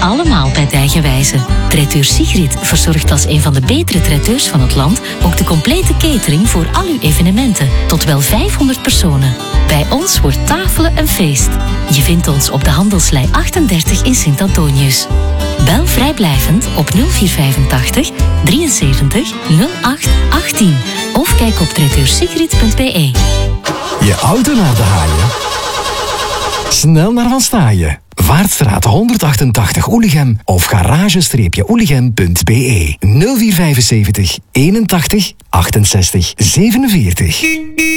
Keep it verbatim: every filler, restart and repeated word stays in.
allemaal bij Dijgenwijze. Traiteur Sigrid verzorgt als een van de betere traiteurs van het land ook de complete catering voor al uw evenementen. Tot wel vijfhonderd personen. Bij ons wordt tafelen een feest. Je vindt ons op de Handelslei achtendertig in Sint-Antonius. Bel vrijblijvend op nul vier vijfentachtig drieënzeventig nul acht achttien of kijk op traiteur sigrid punt b e. Je auto naar de haaien? Snel naar Van Staaien. Vaartstraat honderdachtentachtig Oelichem of garage-oelichem punt b e. nul vier vijfenzeventig eenentachtig achtenzestig zevenenveertig.